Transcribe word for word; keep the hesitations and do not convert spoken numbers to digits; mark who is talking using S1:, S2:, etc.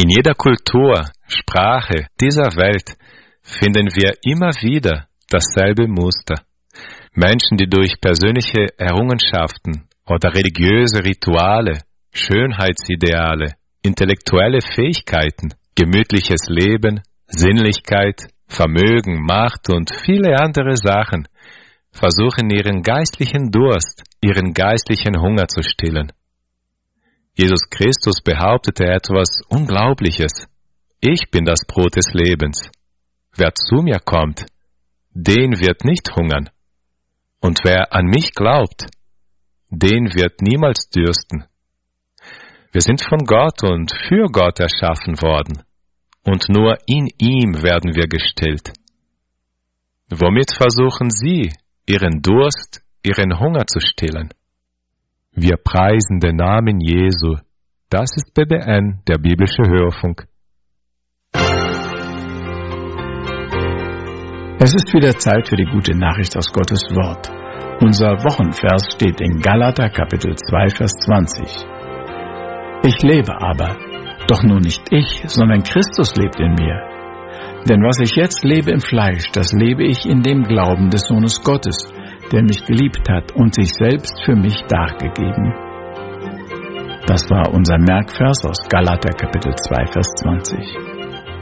S1: In jeder Kultur, Sprache dieser Welt finden wir immer wieder dasselbe Muster. Menschen, die durch persönliche Errungenschaften oder religiöse Rituale, Schönheitsideale, intellektuelle Fähigkeiten, gemütliches Leben, Sinnlichkeit, Vermögen, Macht und viele andere Sachen versuchen, ihren geistlichen Durst, ihren geistlichen Hunger zu stillen. Jesus Christus behauptete etwas Unglaubliches. Ich bin das Brot des Lebens. Wer zu mir kommt, den wird nicht hungern. Und wer an mich glaubt, den wird niemals dürsten. Wir sind von Gott und für Gott erschaffen worden. Und nur in ihm werden wir gestillt. Womit versuchen Sie, Ihren Durst, Ihren Hunger zu stillen? Wir preisen den Namen Jesu. Das ist B B N, der biblische Hörfunk.
S2: Es ist wieder Zeit für die gute Nachricht aus Gottes Wort. Unser Wochenvers steht in Galater Kapitel zwei, Vers zwanzig. Ich lebe aber, doch nun nicht ich, sondern Christus lebt in mir. Denn was ich jetzt lebe im Fleisch, das lebe ich in dem Glauben des Sohnes Gottes, der mich geliebt hat und sich selbst für mich dargegeben. Das war unser Merkvers aus Galater Kapitel zwei, Vers zwanzig.